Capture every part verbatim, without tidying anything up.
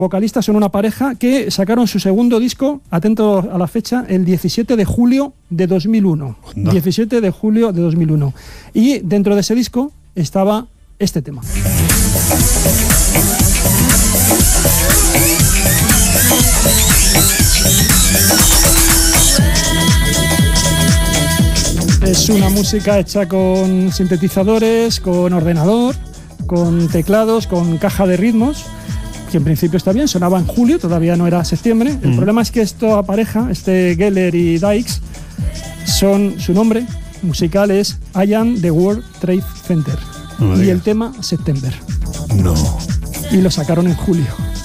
vocalistas son una pareja que sacaron su segundo disco, atento a la fecha, el diecisiete de julio de dos mil uno. No. diecisiete de julio de dos mil uno. Y dentro de ese disco estaba este tema. Es una música hecha con sintetizadores, con ordenador, con teclados, con caja de ritmos, que en principio está bien, sonaba en julio, todavía no era septiembre. El mm. problema es que esta pareja, este Geller y Dykes, son, su nombre musical es I Am the World Trade Center. No y digas. El tema September. No. Y lo sacaron en julio.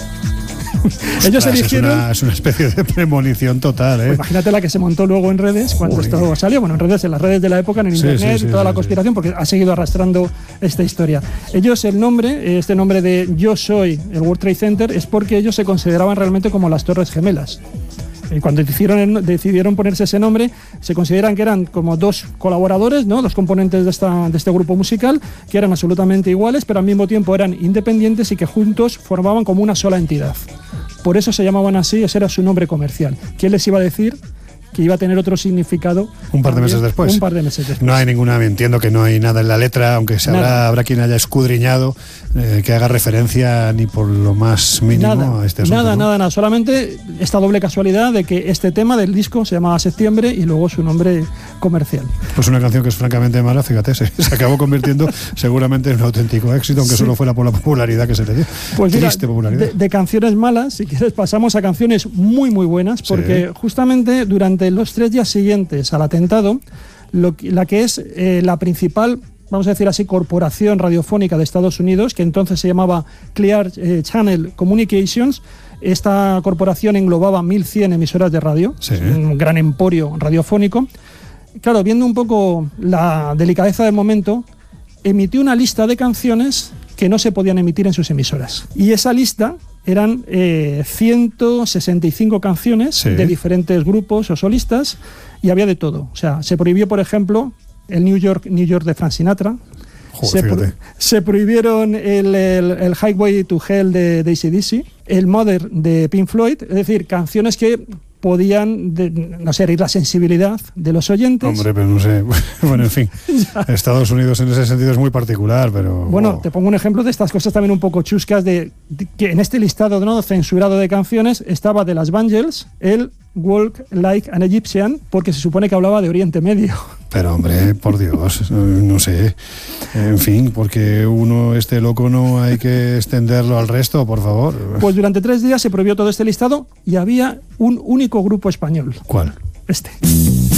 Ellos Ostras, eligieron... Es una, es una especie de premonición total, ¿eh? Pues imagínate la que se montó luego en redes cuando Joder. esto salió. Bueno, en redes, en las redes de la época, en el sí, internet sí, sí, y toda sí, la conspiración, sí. porque ha seguido arrastrando esta historia. Ellos, el nombre, este nombre de Yo Soy el World Trade Center, es porque ellos se consideraban realmente como las Torres Gemelas. Y cuando decidieron, decidieron ponerse ese nombre, se consideran que eran como dos colaboradores, ¿no? Dos componentes de, esta, de este grupo musical, que eran absolutamente iguales, pero al mismo tiempo eran independientes y que juntos formaban como una sola entidad. Por eso se llamaban así, ese era su nombre comercial. ¿Quién les iba a decir que iba a tener otro significado? Un par de meses después. Un par de meses después. No hay ninguna, entiendo que no hay nada en la letra, aunque se habrá, habrá quien haya escudriñado, eh, que haga referencia ni por lo más mínimo nada, a este asunto. Nada, ¿no? nada, nada. Solamente esta doble casualidad de que este tema del disco se llamaba Septiembre y luego su nombre comercial. Pues una canción que es francamente mala, fíjate, se, se acabó convirtiendo seguramente en un auténtico éxito, aunque sí. solo fuera por la popularidad que se le dio. Pues Triste mira, popularidad. De, de canciones malas, si quieres, pasamos a canciones muy, muy buenas, porque sí. justamente durante los tres días siguientes al atentado, lo, la que es eh, la principal, vamos a decir así, corporación radiofónica de Estados Unidos, que entonces se llamaba Clear eh, Channel Communications. Esta corporación englobaba mil cien emisoras de radio, sí. un gran emporio radiofónico. Claro, viendo un poco la delicadeza del momento, emitió una lista de canciones que no se podían emitir en sus emisoras. Y esa lista eran eh, ciento sesenta y cinco canciones sí. de diferentes grupos o solistas, y había de todo. O sea, se prohibió, por ejemplo, el New York, New York de Frank Sinatra. Joder, se, pro, se prohibieron el, el, el Highway to Hell de, de A C D C, el Mother de Pink Floyd, es decir, canciones que podían, de, no sé, herir la sensibilidad de los oyentes. Hombre, pero no sé. Bueno, en fin, Estados Unidos en ese sentido es muy particular, pero... Bueno, oh. te pongo un ejemplo de estas cosas también un poco chuscas, de, de que en este listado, ¿no?, censurado de canciones estaba de las Bangles el Walk Like an Egyptian, porque se supone que hablaba de Oriente Medio. Pero hombre, por Dios, no sé. En fin, porque uno esté loco no hay que extenderlo al resto, por favor. Pues durante tres días se prohibió todo este listado y había un único grupo español. ¿Cuál? Este.